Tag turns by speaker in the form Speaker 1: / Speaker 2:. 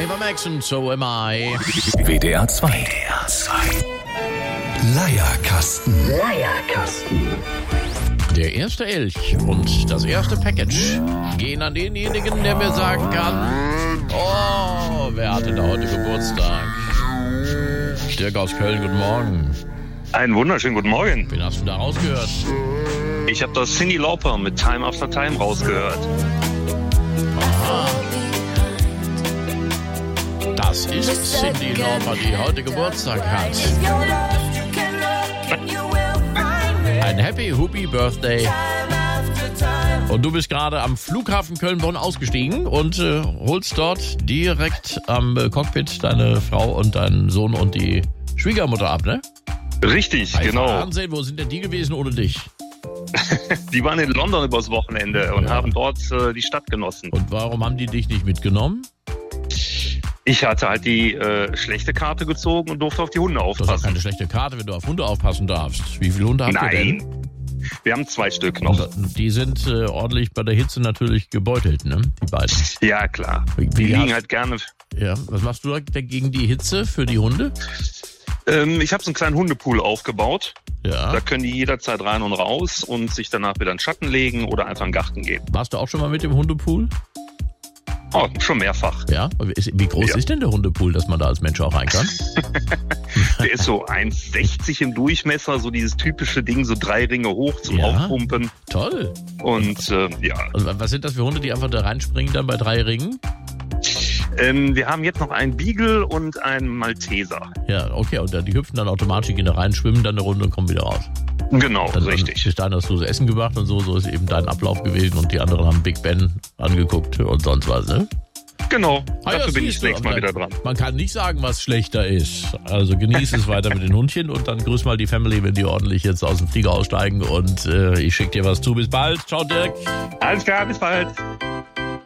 Speaker 1: Eva Max und So Am I.
Speaker 2: WDR 2. Leierkasten.
Speaker 1: Der erste Elch und das erste Package gehen an denjenigen, der mir sagen kann, oh, wer hatte da heute Geburtstag? Dirk aus Köln, guten Morgen.
Speaker 3: Einen wunderschönen guten Morgen.
Speaker 1: Wen hast du da rausgehört?
Speaker 3: Ich habe das Cyndi Lauper mit Time After Time rausgehört.
Speaker 1: Aha. Das ist Cyndi Lauper, die heute Geburtstag hat. Ein Happy Hoopy Birthday. Und du bist gerade am Flughafen Köln-Bonn ausgestiegen und holst dort direkt am Cockpit deine Frau und deinen Sohn und die Schwiegermutter ab, ne?
Speaker 3: Richtig, genau.
Speaker 1: Fernsehen, wo sind denn die gewesen ohne dich?
Speaker 3: Die waren in London übers Wochenende und haben dort die Stadt genossen.
Speaker 1: Und warum haben die dich nicht mitgenommen?
Speaker 3: Ich hatte halt die schlechte Karte gezogen und durfte auf die Hunde
Speaker 1: Das ist doch
Speaker 3: aufpassen.
Speaker 1: keine schlechte Karte, wenn du auf Hunde aufpassen darfst. Wie viele Hunde habt ihr denn?
Speaker 3: Nein, wir haben 2 Stück noch.
Speaker 1: Die sind ordentlich bei der Hitze natürlich gebeutelt, ne? Die beiden.
Speaker 3: Ja, klar.
Speaker 1: Wie
Speaker 3: Die liegen
Speaker 1: hast-
Speaker 3: halt gerne.
Speaker 1: Ja, was machst du da gegen die Hitze für die Hunde?
Speaker 3: Ich habe so einen kleinen Hundepool aufgebaut.
Speaker 1: Ja.
Speaker 3: Da können die jederzeit rein und raus und sich danach wieder in den Schatten legen oder einfach in den Garten gehen.
Speaker 1: Warst du auch schon mal mit dem Hundepool?
Speaker 3: Oh, schon mehrfach.
Speaker 1: Ja. Wie groß
Speaker 3: Ja.
Speaker 1: ist denn der Hundepool, dass man da als Mensch auch rein kann?
Speaker 3: Der ist so 1,60 im Durchmesser, so dieses typische Ding, so 3 Ringe hoch zum
Speaker 1: Ja.
Speaker 3: Aufpumpen.
Speaker 1: Toll.
Speaker 3: Und ja,
Speaker 1: Also, was sind das für Hunde, die einfach da reinspringen dann bei 3 Ringen?
Speaker 3: wir haben jetzt noch einen Beagle und einen Malteser.
Speaker 1: Ja, okay. Und die hüpfen dann automatisch, gehen da rein, schwimmen dann eine Runde und kommen wieder raus.
Speaker 3: Genau,
Speaker 1: Dann
Speaker 3: richtig.
Speaker 1: Bis dahin hast du das Essen gemacht und so ist eben dein Ablauf gewesen und die anderen haben Big Ben angeguckt und sonst was, ne?
Speaker 3: Genau,
Speaker 1: Ah ja,
Speaker 3: dafür bin ich
Speaker 1: siehst
Speaker 3: das
Speaker 1: du,
Speaker 3: nächste Mal
Speaker 1: aber
Speaker 3: wieder dran.
Speaker 1: Man kann nicht sagen, was schlechter ist. Also genieß es weiter mit den Hundchen und dann grüß mal die Family, wenn die ordentlich jetzt aus dem Flieger aussteigen und ich schicke dir was zu. Bis bald. Ciao, Dirk.
Speaker 3: Alles klar, bis bald.